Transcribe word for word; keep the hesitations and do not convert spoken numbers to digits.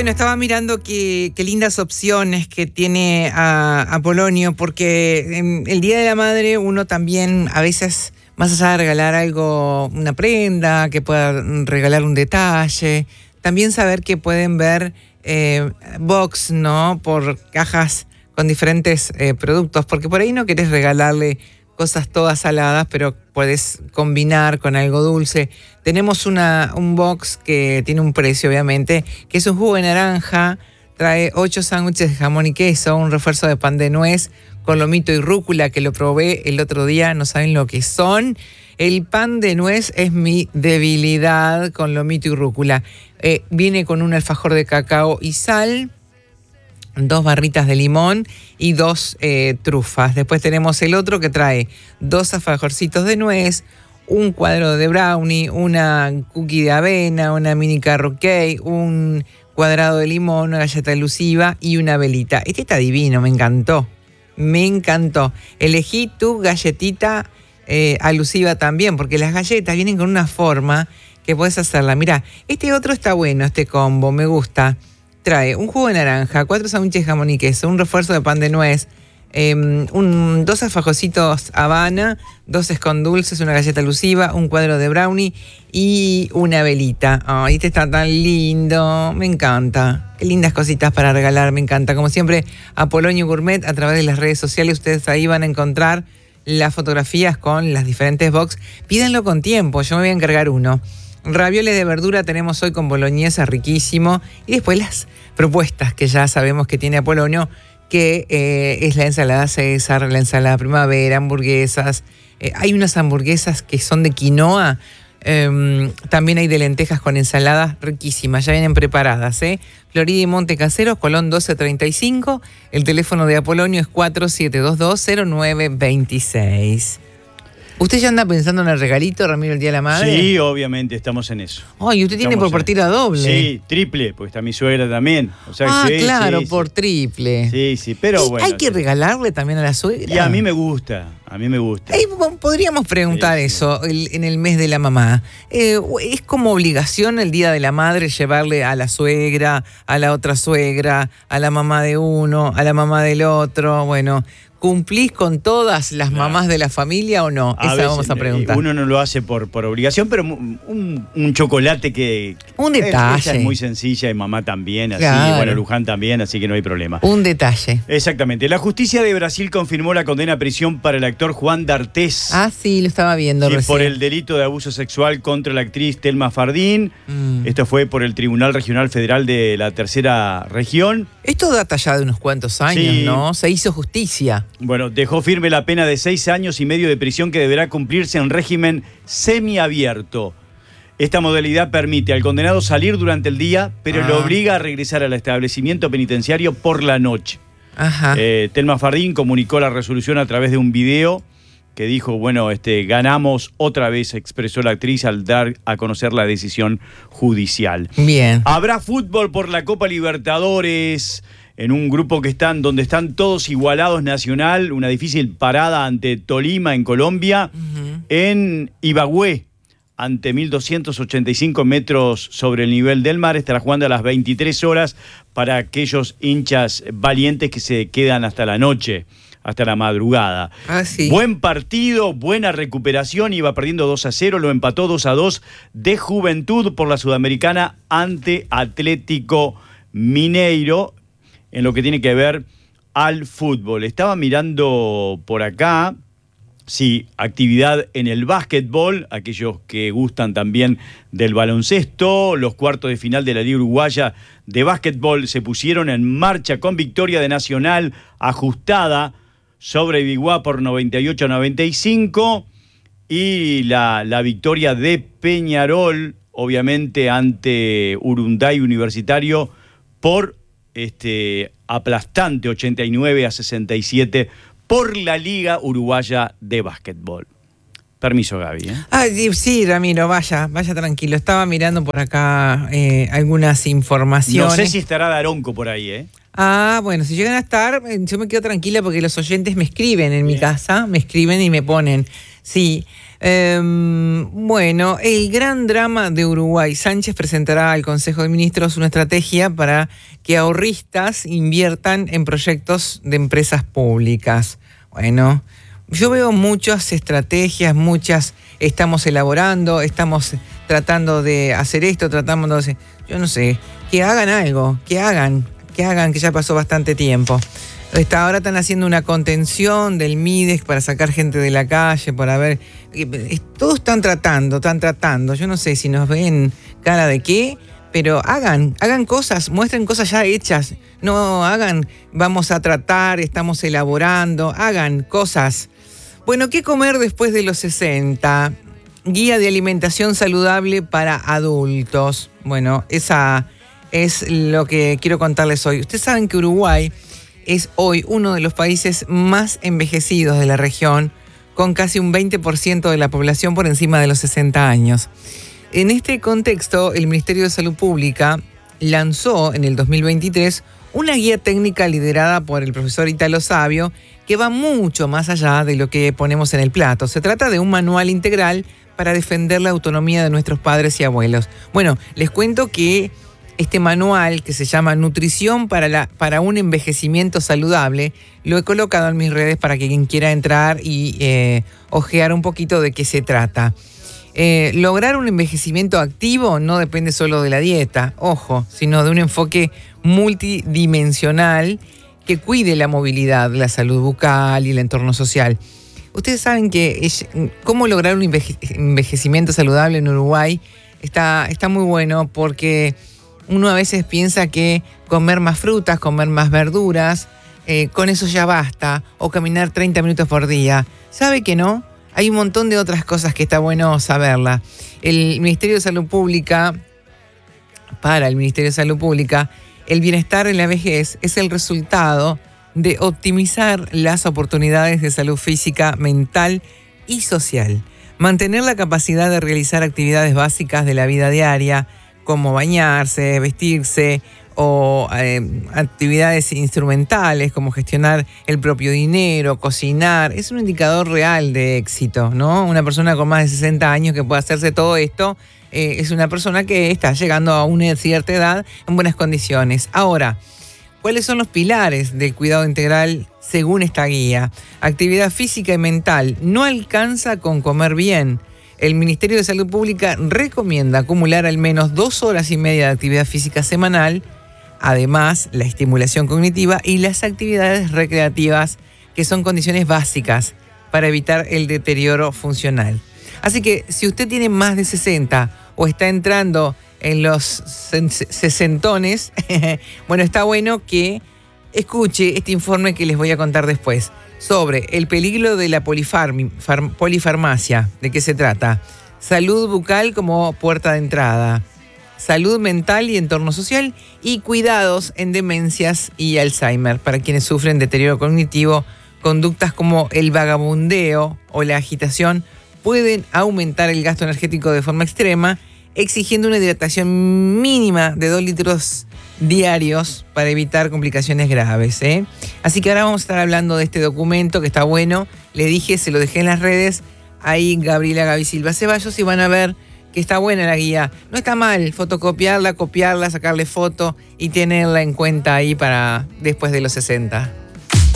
Bueno, estaba mirando qué, qué lindas opciones que tiene a, a Polonio, porque en el Día de la Madre uno también a veces, más allá de regalar algo, una prenda, que pueda regalar un detalle, también saber que pueden ver eh, box, ¿no? Por cajas con diferentes eh, productos, porque por ahí no querés regalarle cosas todas saladas, pero puedes combinar con algo dulce. Tenemos una, un box que tiene un precio, obviamente, que es un jugo de naranja, trae ocho sándwiches de jamón y queso, un refuerzo de pan de nuez con lomito y rúcula, que lo probé el otro día, no saben lo que son. El pan de nuez es mi debilidad con lomito y rúcula. Eh, viene con un alfajor de cacao y sal, dos barritas de limón y dos eh, trufas. Después tenemos el otro que trae dos alfajorcitos de nuez, un cuadro de brownie, una cookie de avena, una mini carrot cake, un cuadrado de limón, una galleta elusiva y una velita. Este está divino, me encantó. Me encantó. Elegí tu galletita eh, alusiva también, porque las galletas vienen con una forma que puedes hacerla. Mirá, este otro está bueno, este combo, me gusta. Trae un jugo de naranja, cuatro sándwiches de jamón y queso, un refuerzo de pan de nuez, eh, un, dos alfajorcitos Habana, dos con dulces, una galleta elusiva, un cuadro de brownie y una velita. Ay, este está tan lindo, me encanta. Qué lindas cositas para regalar, me encanta. Como siempre, a Polonio Gourmet, a través de las redes sociales, ustedes ahí van a encontrar las fotografías con las diferentes box. Pídanlo con tiempo, yo me voy a encargar uno. Ravioles de verdura tenemos hoy con boloñesa, riquísimo. Y después las propuestas que ya sabemos que tiene Apolonio, que eh, es la ensalada César, la ensalada primavera, hamburguesas. Eh, hay unas hamburguesas que son de quinoa. Eh, también hay de lentejas con ensaladas riquísimas, ya vienen preparadas. ¿eh? Florida y Monte Caseros, Colón doce treinta y cinco. El teléfono de Apolonio es cuatro siete dos dos cero nueve dos seis. ¿Usted ya anda pensando en el regalito, Ramiro, el Día de la Madre? Sí, obviamente, estamos en eso. Ay, usted tiene por partida doble. Sí, triple, porque está mi suegra también. O sea, ah, sí, claro, sí, por sí. triple. Sí, sí, pero ¿Y bueno. hay que sí. regalarle también a la suegra? Y a mí me gusta, a mí me gusta. Eh, podríamos preguntar sí, eso sí. El, en el mes de la mamá. Eh, ¿Es como obligación el Día de la Madre llevarle a la suegra, a la otra suegra, a la mamá de uno, a la mamá del otro? Bueno, ¿cumplís con todas las claro. mamás de la familia o no? A Esa veces, vamos a preguntar. Uno no lo hace por, por obligación, pero un, un chocolate que... Un detalle. Ella es muy sencilla y mamá también, así, claro. bueno, Luján también, así que no hay problema. Un detalle. Exactamente. La justicia de Brasil confirmó la condena a prisión para el actor Juan D'Artés. Ah, sí, lo estaba viendo sí, recién. Por el delito de abuso sexual contra la actriz Thelma Fardín. Mm. Esto fue por el Tribunal Regional Federal de la Tercera Región. Esto data ya de unos cuantos años, sí. ¿no? Se hizo justicia. Bueno, dejó firme la pena de seis años y medio de prisión que deberá cumplirse en régimen semiabierto. Esta modalidad permite al condenado salir durante el día, pero ah. lo obliga a regresar al establecimiento penitenciario por la noche. Ajá. Eh, Thelma Fardín comunicó la resolución a través de un video que dijo, bueno, este, ganamos otra vez, expresó la actriz al dar a conocer la decisión judicial. Bien. Habrá fútbol por la Copa Libertadores, en un grupo que están, donde están todos igualados. Nacional, una difícil parada ante Tolima en Colombia, uh-huh. en Ibagüé, ante mil doscientos ochenta y cinco metros sobre el nivel del mar, estará jugando a las veintitrés horas para aquellos hinchas valientes que se quedan hasta la noche, hasta la madrugada. Ah, sí. Buen partido, buena recuperación, iba perdiendo dos a cero, lo empató dos a dos de Juventud por la Sudamericana ante Atlético Mineiro, en lo que tiene que ver al fútbol. Estaba mirando por acá, sí, actividad en el básquetbol, aquellos que gustan también del baloncesto. Los cuartos de final de la Liga Uruguaya de básquetbol se pusieron en marcha con victoria de Nacional ajustada sobre Biguá por noventa y ocho a noventa y cinco, y la, la victoria de Peñarol, obviamente, ante Urunday Universitario por este aplastante ochenta y nueve a sesenta y siete por la Liga Uruguaya de Básquetbol. Permiso, Gaby. ¿eh? Ah, sí, Ramiro, vaya, vaya tranquilo. Estaba mirando por acá eh, algunas informaciones. No sé si estará Daronco por ahí, ¿eh? Ah, bueno, si llegan a estar, yo me quedo tranquila porque los oyentes me escriben en Bien. mi casa, me escriben y me ponen. Sí, Eh, bueno, el gran drama de Uruguay. Sánchez presentará al Consejo de Ministros una estrategia para que ahorristas inviertan en proyectos de empresas públicas. Bueno, yo veo muchas estrategias, muchas estamos elaborando, estamos tratando de hacer esto, tratando de... Yo no sé, que hagan algo, que hagan, que hagan, que ya pasó bastante tiempo. Está, ahora están haciendo una contención del MIDES para sacar gente de la calle, para ver... Todos están tratando, están tratando. Yo no sé si nos ven cara de qué, pero hagan, hagan cosas, muestren cosas ya hechas. No hagan, vamos a tratar, estamos elaborando, hagan cosas. Bueno, ¿qué comer después de los sesenta? Guía de alimentación saludable para adultos. Bueno, esa es lo que quiero contarles hoy. Ustedes saben que Uruguay es hoy uno de los países más envejecidos de la región, con casi un veinte por ciento de la población por encima de los sesenta años. En este contexto, el Ministerio de Salud Pública lanzó en el dos mil veintitrés una guía técnica liderada por el profesor Italo Savio, que va mucho más allá de lo que ponemos en el plato. Se trata de un manual integral para defender la autonomía de nuestros padres y abuelos. Bueno, les cuento que este manual, que se llama Nutrición para, la, para un envejecimiento saludable, lo he colocado en mis redes para que quien quiera entrar y eh, ojear un poquito de qué se trata. Eh, lograr un envejecimiento activo no depende solo de la dieta, ojo, sino de un enfoque multidimensional que cuide la movilidad, la salud bucal y el entorno social. Ustedes saben que es, cómo lograr un enveje, envejecimiento saludable en Uruguay está, está muy bueno, porque uno a veces piensa que comer más frutas, comer más verduras, eh, con eso ya basta, o caminar treinta minutos por día. ¿Sabe que no? Hay un montón de otras cosas que está bueno saberla. El Ministerio de Salud Pública, para el Ministerio de Salud Pública, el bienestar en la vejez es el resultado de optimizar las oportunidades de salud física, mental y social. Mantener la capacidad de realizar actividades básicas de la vida diaria, como bañarse, vestirse, o eh, actividades instrumentales como gestionar el propio dinero, cocinar, es un indicador real de éxito, ¿no? Una persona con más de sesenta años que pueda hacerse todo esto eh, es una persona que está llegando a una cierta edad en buenas condiciones. Ahora, ¿cuáles son los pilares del cuidado integral según esta guía? Actividad física y mental. No alcanza con comer bien. El Ministerio de Salud Pública recomienda acumular al menos dos horas y media de actividad física semanal, además la estimulación cognitiva y las actividades recreativas, que son condiciones básicas para evitar el deterioro funcional. Así que si usted tiene más de sesenta o está entrando en los sesentones, bueno, está bueno que escuche este informe que les voy a contar después sobre el peligro de la polifarmi, far, polifarmacia. ¿De qué se trata? Salud bucal como puerta de entrada, salud mental y entorno social, y cuidados en demencias y Alzheimer para quienes sufren deterioro cognitivo. Conductas como el vagabundeo o la agitación pueden aumentar el gasto energético de forma extrema, exigiendo una hidratación mínima de dos litros diarios para evitar complicaciones graves, ¿eh? Así que ahora vamos a estar hablando de este documento que está bueno. Le dije, se lo dejé en las redes, ahí Gabriela Gaby Silva Ceballos, y van a ver que está buena la guía. No está mal fotocopiarla, copiarla, sacarle foto y tenerla en cuenta ahí para después de los sesenta.